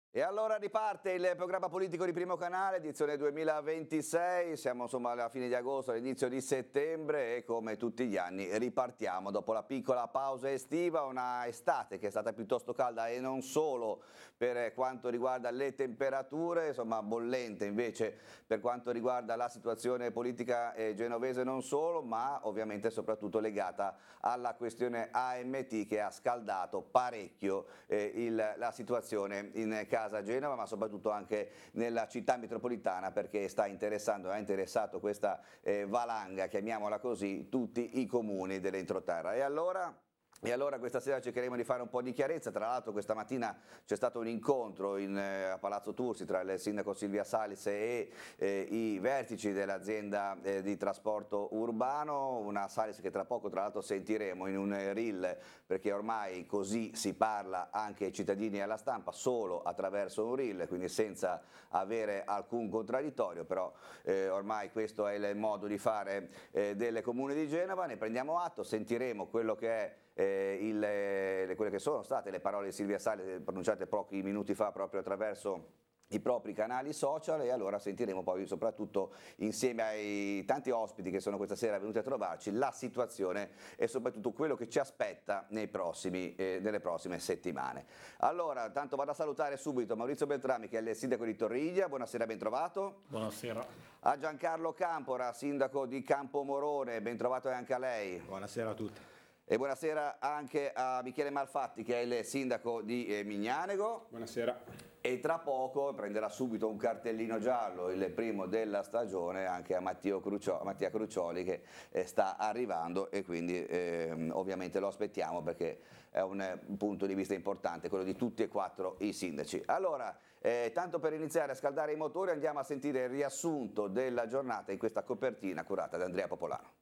E allora riparte il programma politico di Primo Canale, edizione 2026, siamo insomma alla fine di agosto, all'inizio di settembre e come tutti gli anni ripartiamo dopo la piccola pausa estiva, una estate che è stata piuttosto calda e non solo per quanto riguarda le temperature, insomma bollente invece per quanto riguarda la situazione politica genovese non solo, ma ovviamente soprattutto legata alla questione AMT che ha scaldato parecchio la situazione in casa Genova, ma soprattutto anche nella città metropolitana, perché sta interessando, ha interessato questa valanga, chiamiamola così, tutti i comuni dell'entroterra. E allora questa sera cercheremo di fare un po' di chiarezza. Tra l'altro questa mattina c'è stato un incontro a Palazzo Tursi tra il sindaco Silvia Salis e i vertici dell'azienda di trasporto urbano, una Salis che tra poco tra l'altro sentiremo in un reel, perché ormai così si parla anche ai cittadini e alla stampa, solo attraverso un reel, quindi senza avere alcun contraddittorio, però ormai questo è il modo di fare del Comune di Genova. Ne prendiamo atto, sentiremo quello che è quelle che sono state le parole di Silvia Salis pronunciate pochi minuti fa proprio attraverso i propri canali social, e allora sentiremo poi soprattutto insieme ai tanti ospiti che sono questa sera venuti a trovarci la situazione e soprattutto quello che ci aspetta nelle prossime settimane. Allora, tanto vado a salutare subito Maurizio Beltrami, che è il sindaco di Torriglia. Buonasera, ben trovato. Buonasera. A Giancarlo Campora, sindaco di Campomorone, ben trovato anche a lei. Buonasera a tutti. E buonasera anche a Michele Malfatti, che è il sindaco di Mignanego. Buonasera. E tra poco prenderà subito un cartellino giallo, il primo della stagione, anche a Mattia Crucioli, che sta arrivando, e quindi ovviamente lo aspettiamo perché è un punto di vista importante, quello di tutti e quattro i sindaci. Allora, tanto per iniziare a scaldare i motori, andiamo a sentire il riassunto della giornata in questa copertina curata da Andrea Popolano.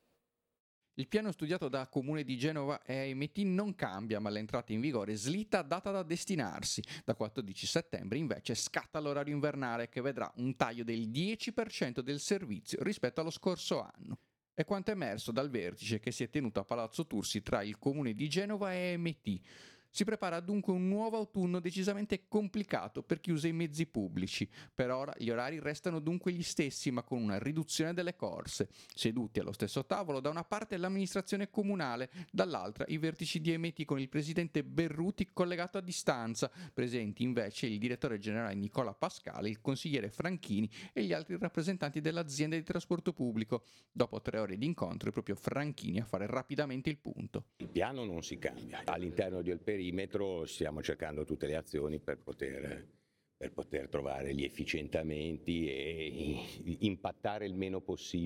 Il piano studiato da Comune di Genova e AMT non cambia, ma l'entrata in vigore slitta data da destinarsi. Da 14 settembre invece scatta l'orario invernale, che vedrà un taglio del 10% del servizio rispetto allo scorso anno. È quanto emerso dal vertice che si è tenuto a Palazzo Tursi tra il Comune di Genova e AMT. Si prepara dunque un nuovo autunno decisamente complicato per chi usa i mezzi pubblici. Per ora gli orari restano dunque gli stessi, ma con una riduzione delle corse. Seduti allo stesso tavolo, da una parte l'amministrazione comunale, dall'altra i vertici di AMT con il presidente Berruti collegato a distanza, presenti invece il direttore generale Nicola Pascale, il consigliere Franchini e gli altri rappresentanti dell'azienda di trasporto pubblico. Dopo 3 ore di incontro è proprio Franchini a fare rapidamente il punto. Il piano non si cambia. All'interno del perimetro stiamo cercando tutte le azioni per poter trovare gli efficientamenti e impattare il meno possibile